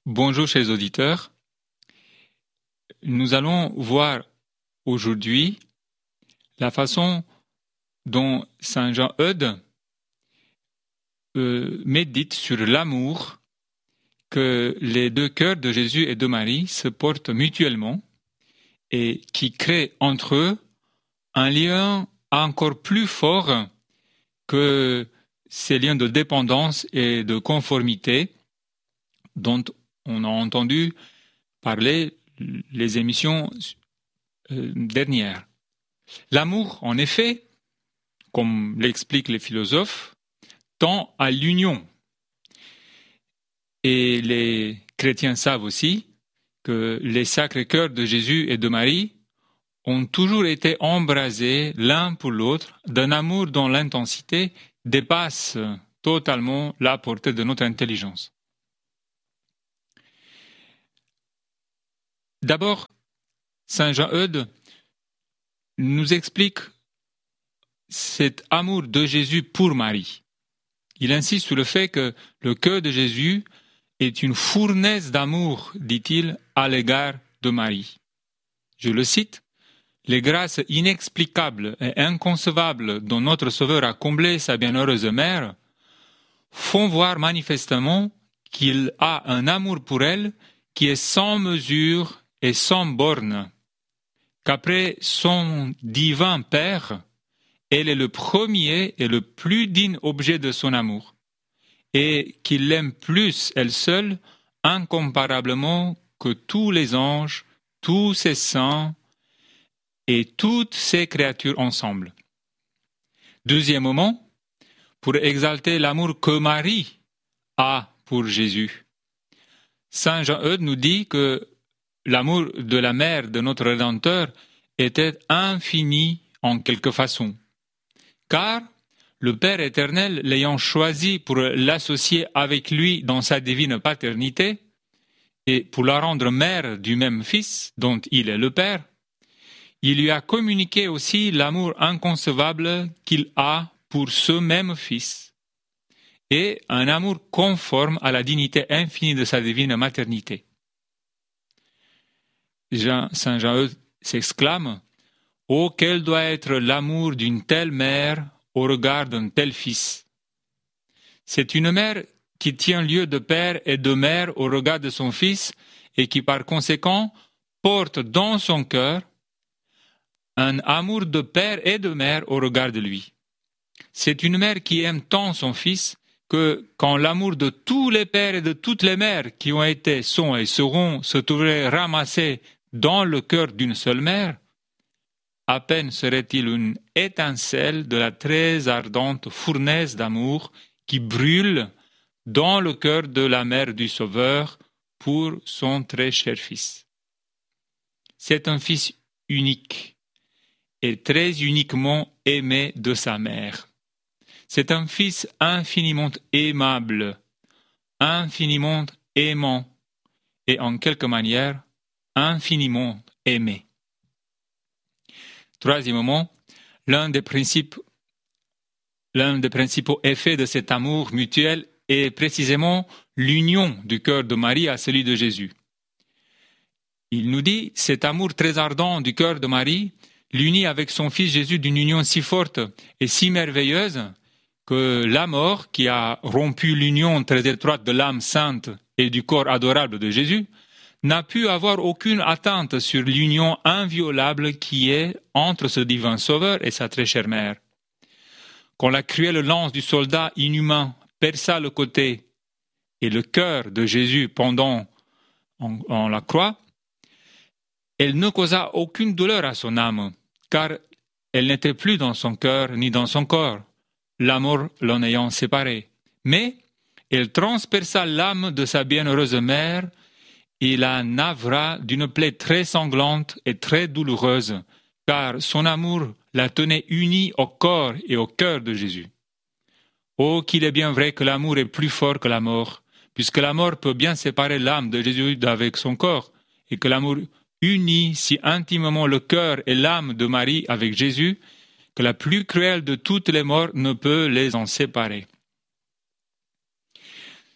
Bonjour chers auditeurs. Nous allons voir aujourd'hui la façon dont Saint Jean-Eudes médite sur l'amour que les deux cœurs de Jésus et de Marie se portent mutuellement et qui crée entre eux un lien encore plus fort que ces liens de dépendance et de conformité dont on a entendu parler les émissions dernières. L'amour, en effet, comme l'expliquent les philosophes, tend à l'union. Et les chrétiens savent aussi que les sacrés cœurs de Jésus et de Marie ont toujours été embrasés l'un pour l'autre d'un amour dont l'intensité dépasse totalement la portée de notre intelligence. D'abord, Saint Jean-Eudes nous explique cet amour de Jésus pour Marie. Il insiste sur le fait que le cœur de Jésus est une fournaise d'amour, dit-il, à l'égard de Marie. Je le cite, « Les grâces inexplicables et inconcevables dont notre Sauveur a comblé sa bienheureuse mère font voir manifestement qu'il a un amour pour elle qui est sans mesure et sans borne, qu'après son divin Père, elle est le premier et le plus digne objet de son amour, et qu'il l'aime plus elle seule, incomparablement que tous les anges, tous ses saints et toutes ses créatures ensemble. Deuxièmement, pour exalter l'amour que Marie a pour Jésus. Saint Jean-Eudes nous dit que l'amour de la mère de notre Rédempteur était infini en quelque façon, car le Père éternel, l'ayant choisi pour l'associer avec lui dans sa divine paternité et pour la rendre mère du même Fils dont il est le Père, il lui a communiqué aussi l'amour inconcevable qu'il a pour ce même Fils et un amour conforme à la dignité infinie de sa divine maternité. Saint Jean-Eudes s'exclame « Oh, quel doit être l'amour d'une telle mère au regard d'un tel fils !» C'est une mère qui tient lieu de père et de mère au regard de son fils et qui par conséquent porte dans son cœur un amour de père et de mère au regard de lui. C'est une mère qui aime tant son fils que quand l'amour de tous les pères et de toutes les mères qui ont été, sont et seront se trouverait ramassé dans le cœur d'une seule mère, à peine serait-il une étincelle de la très ardente fournaise d'amour qui brûle dans le cœur de la mère du Sauveur pour son très cher Fils. C'est un Fils unique et très uniquement aimé de sa mère. C'est un Fils infiniment aimable, infiniment aimant et en quelque manière infiniment aimé. Troisièmement, l'un des principaux effets de cet amour mutuel est précisément l'union du cœur de Marie à celui de Jésus. Il nous dit, cet amour très ardent du cœur de Marie l'unit avec son Fils Jésus d'une union si forte et si merveilleuse que la mort, qui a rompu l'union très étroite de l'âme sainte et du corps adorable de Jésus, n'a pu avoir aucune atteinte sur l'union inviolable qui est entre ce divin Sauveur et sa très chère mère. Quand la cruelle lance du soldat inhumain perça le côté et le cœur de Jésus pendant en la croix, elle ne causa aucune douleur à son âme, car elle n'était plus dans son cœur ni dans son corps, la mort l'en ayant séparée. Mais elle transperça l'âme de sa bienheureuse mère et la navra d'une plaie très sanglante et très douloureuse, car son amour la tenait unie au corps et au cœur de Jésus. Oh, qu'il est bien vrai que l'amour est plus fort que la mort, puisque la mort peut bien séparer l'âme de Jésus d'avec son corps, et que l'amour unit si intimement le cœur et l'âme de Marie avec Jésus, que la plus cruelle de toutes les morts ne peut les en séparer.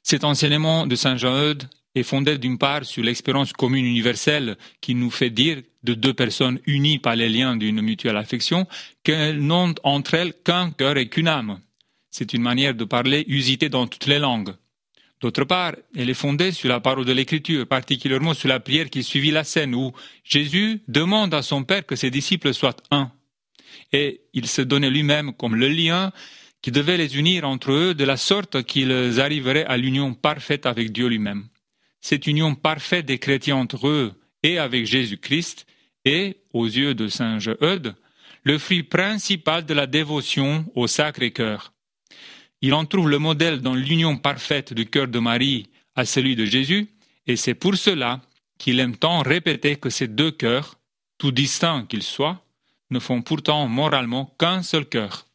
Cet enseignement de Saint Jean-Eudes est fondé d'une part sur l'expérience commune universelle qui nous fait dire de deux personnes unies par les liens d'une mutuelle affection qu'elles n'ont entre elles qu'un cœur et qu'une âme. C'est une manière de parler usitée dans toutes les langues. D'autre part, elle est fondée sur la parole de l'Écriture, particulièrement sur la prière qui suivit la scène où Jésus demande à son Père que ses disciples soient un. Et il se donnait lui-même comme le lien qui devait les unir entre eux de la sorte qu'ils arriveraient à l'union parfaite avec Dieu lui-même. Cette union parfaite des chrétiens entre eux et avec Jésus-Christ est, aux yeux de Saint Jean-Eudes, le fruit principal de la dévotion au Sacré-Cœur. Il en trouve le modèle dans l'union parfaite du cœur de Marie à celui de Jésus, et c'est pour cela qu'il aime tant répéter que ces deux cœurs, tout distincts qu'ils soient, ne font pourtant moralement qu'un seul cœur.